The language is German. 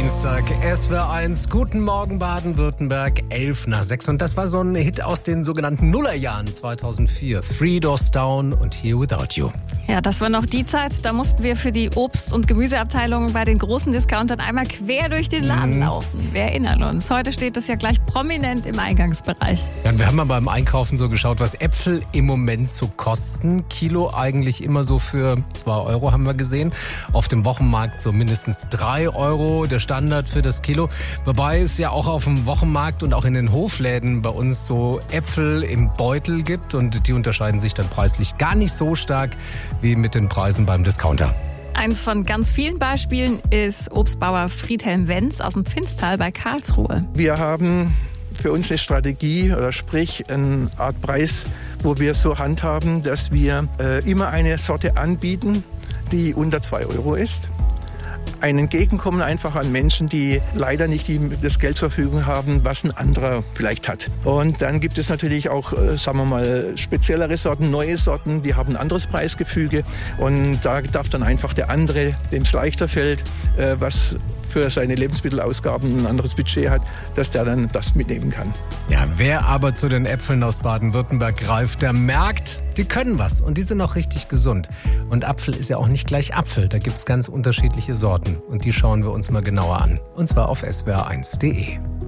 Dienstag, SWR 1, guten Morgen Baden-Württemberg, 5:11. Und das war so ein Hit aus den sogenannten Nullerjahren 2004. Three Doors Down und Here Without You. Ja, das war noch die Zeit, da mussten wir für die Obst- und Gemüseabteilungen bei den großen Discountern einmal quer durch den Laden laufen. Wir erinnern uns, heute steht das ja gleich prominent im Eingangsbereich. Ja, und wir haben mal beim Einkaufen so geschaut, was Äpfel im Moment so kosten. Kilo eigentlich immer so für 2 Euro haben wir gesehen. Auf dem Wochenmarkt so mindestens 3 Euro, der Standard für das Kilo. Wobei es ja auch auf dem Wochenmarkt und auch in den Hofläden bei uns so Äpfel im Beutel gibt. Und die unterscheiden sich dann preislich gar nicht so stark wie mit den Preisen beim Discounter. Eins von ganz vielen Beispielen ist Obstbauer Friedhelm Wenz aus dem Pfinztal bei Karlsruhe. Wir haben für uns eine Strategie, oder sprich eine Art Preis, wo wir so handhaben, dass wir immer eine Sorte anbieten, die unter 2 Euro ist. Ein Entgegenkommen einfach an Menschen, die leider nicht das Geld zur Verfügung haben, was ein anderer vielleicht hat. Und dann gibt es natürlich auch, sagen wir mal, speziellere Sorten, neue Sorten, die haben ein anderes Preisgefüge. Und da darf dann einfach der andere, dem es leichter fällt, was für seine Lebensmittelausgaben ein anderes Budget hat, dass der dann das mitnehmen kann. Ja, wer aber zu den Äpfeln aus Baden-Württemberg greift, der merkt, die können was und die sind auch richtig gesund. Und Apfel ist ja auch nicht gleich Apfel, da gibt es ganz unterschiedliche Sorten und die schauen wir uns mal genauer an. Und zwar auf swr1.de.